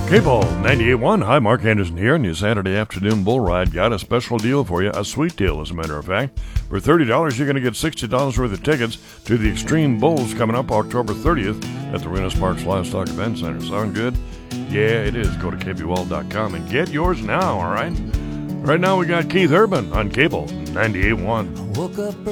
Cable 98.1. Hi, Mark Anderson here, and your Saturday afternoon bull ride. Got a special deal for you, a sweet deal, as a matter of fact. For $30, you're going to get $60 worth of tickets to the Extreme Bulls coming up October 30th at the Reno Sparks Livestock Event Center. Sound good? Yeah, it is. Go to kbwall.com and get yours now, all right? Right now, we got Keith Urban on Cable 98.1. Woke up